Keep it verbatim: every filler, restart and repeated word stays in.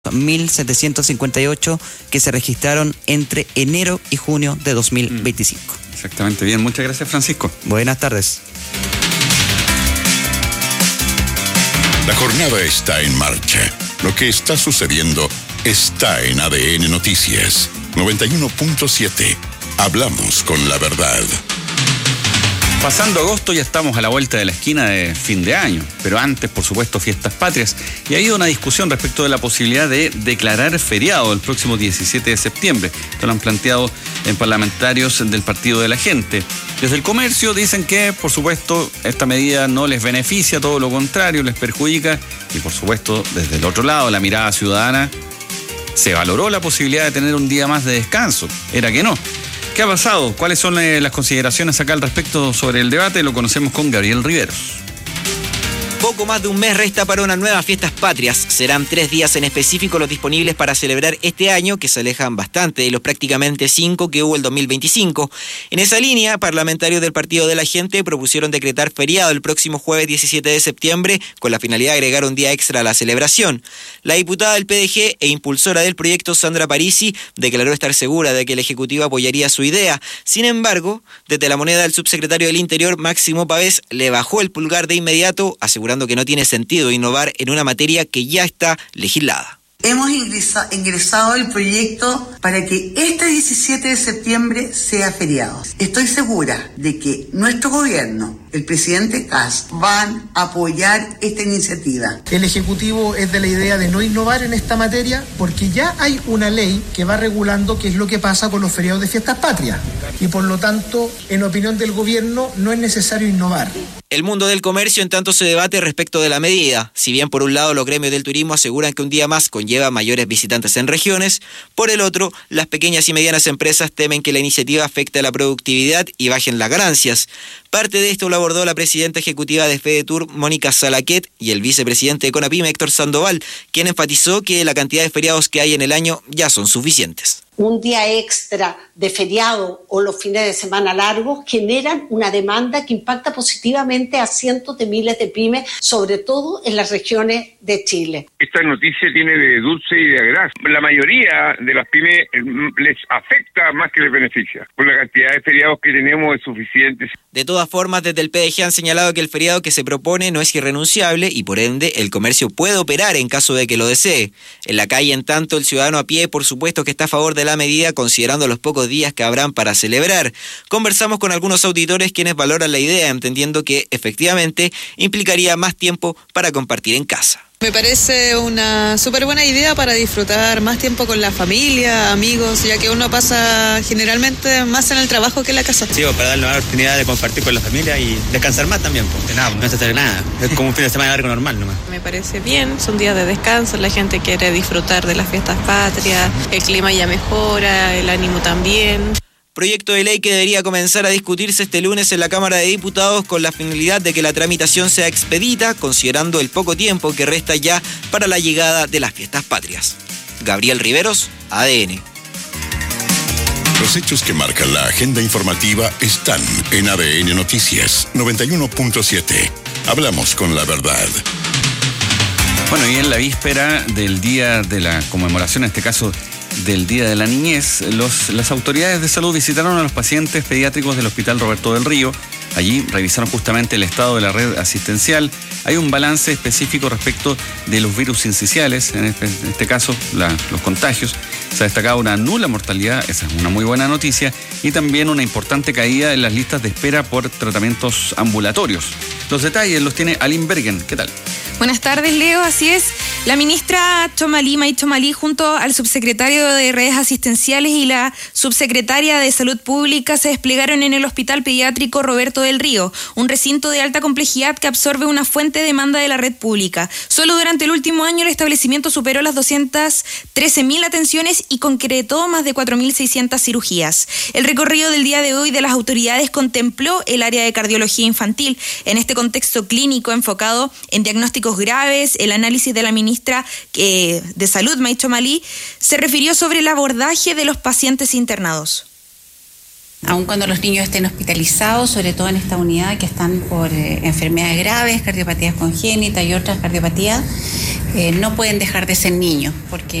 mil setecientos cincuenta y ocho que se registraron entre enero y junio de dos mil veinticinco. Exactamente, bien, muchas gracias, Francisco. Buenas tardes. La jornada está en marcha. Lo que está sucediendo está en A D N Noticias noventa y uno punto siete. Hablamos con la verdad. Pasando agosto ya estamos a la vuelta de la esquina de fin de año, pero antes, por supuesto, fiestas patrias. Y ha habido una discusión respecto de la posibilidad de declarar feriado el próximo diecisiete de septiembre. Esto lo han planteado en parlamentarios del Partido de la Gente. Desde el comercio dicen que, por supuesto, esta medida no les beneficia, todo lo contrario, les perjudica. Y, por supuesto, desde el otro lado, la mirada ciudadana, se valoró la posibilidad de tener un día más de descanso. Era que no. ¿Qué ha pasado? ¿Cuáles son eh, las consideraciones acá al respecto sobre el debate? Lo conocemos con Gabriel Riveros. Poco más de un mes resta para unas nuevas fiestas patrias. Serán tres días en específico los disponibles para celebrar este año, que se alejan bastante de los prácticamente cinco que hubo el dos mil veinticinco. En esa línea, parlamentarios del Partido de la Gente propusieron decretar feriado el próximo jueves diecisiete de septiembre con la finalidad de agregar un día extra a la celebración. La diputada del P D G e impulsora del proyecto, Sandra Parisi, declaró estar segura de que el Ejecutivo apoyaría su idea. Sin embargo, desde La Moneda, el subsecretario del Interior, Máximo Pavés, le bajó el pulgar de inmediato, asegurando que no tiene sentido innovar en una materia que ya está legislada. Hemos ingresa, ingresado el proyecto para que este diecisiete de septiembre sea feriado. Estoy segura de que nuestro gobierno, el presidente Kast, van a apoyar esta iniciativa. El Ejecutivo es de la idea de no innovar en esta materia porque ya hay una ley que va regulando qué es lo que pasa con los feriados de fiestas patrias. Y por lo tanto, en opinión del gobierno, no es necesario innovar. El mundo del comercio en tanto se debate respecto de la medida. Si bien por un lado los gremios del turismo aseguran que un día más conlleva mayores visitantes en regiones, por el otro, las pequeñas y medianas empresas temen que la iniciativa afecte a la productividad y bajen las ganancias. Parte de esto lo abordó la presidenta ejecutiva de FEDETUR, Mónica Salaquet, y el vicepresidente de CONAPYME, Héctor Sandoval, quien enfatizó que la cantidad de feriados que hay en el año ya son suficientes. Un día extra de feriado o los fines de semana largos generan una demanda que impacta positivamente a cientos de miles de pymes, sobre todo en las regiones de Chile. Esta noticia tiene de dulce y de agraz. La mayoría de las pymes les afecta más que les beneficia, por la cantidad de feriados que tenemos es suficiente. De todas formas, desde el P D G han señalado que el feriado que se propone no es irrenunciable y por ende el comercio puede operar en caso de que lo desee. En la calle, en tanto, el ciudadano a pie, por supuesto que está a favor de la medida, considerando los pocos días que habrán para celebrar. Conversamos con algunos auditores quienes valoran la idea, entendiendo que efectivamente implicaría más tiempo para compartir en casa. Me parece una súper buena idea para disfrutar más tiempo con la familia, amigos, ya que uno pasa generalmente más en el trabajo que en la casa. Sí, para darle la oportunidad de compartir con la familia y descansar más también. Porque nada, no se hace nada, es como un fin de semana largo normal nomás. Me parece bien, son días de descanso, la gente quiere disfrutar de las fiestas patrias, el clima ya mejora, el ánimo también. Proyecto de ley que debería comenzar a discutirse este lunes en la Cámara de Diputados con la finalidad de que la tramitación sea expedita, considerando el poco tiempo que resta ya para la llegada de las fiestas patrias. Gabriel Riveros, A D N. Los hechos que marcan la agenda informativa están en A D N Noticias noventa y uno punto siete. Hablamos con la verdad. Bueno, y en la víspera del día de la conmemoración, en este caso del Día de la Niñez, los, las autoridades de salud visitaron a los pacientes pediátricos del Hospital Roberto del Río. Allí revisaron justamente el estado de la red asistencial. Hay un balance específico respecto de los virus sinciciales, en este, en este caso la, los contagios. Se ha destacado una nula mortalidad, esa es una muy buena noticia, y también una importante caída en las listas de espera por tratamientos ambulatorios. Los detalles los tiene Aline Bergen. ¿Qué tal? Buenas tardes, Leo. Así es. La ministra Chomalí, May Chomalí, junto al subsecretario de Redes Asistenciales y la subsecretaria de Salud Pública se desplegaron en el Hospital Pediátrico Roberto del Río, un recinto de alta complejidad que absorbe una fuente de demanda de la red pública. Solo durante el último año el establecimiento superó las doscientas trece mil atenciones y concretó más de cuatro mil seiscientas cirugías. El recorrido del día de hoy de las autoridades contempló el área de cardiología infantil. En este contexto clínico enfocado en diagnósticos graves, el análisis de la ministra eh, de Salud, May Chomalí, se refirió sobre el abordaje de los pacientes internados. Aun cuando los niños estén hospitalizados, sobre todo en esta unidad que están por eh, enfermedades graves, cardiopatías congénitas y otras cardiopatías, eh, no pueden dejar de ser niños, porque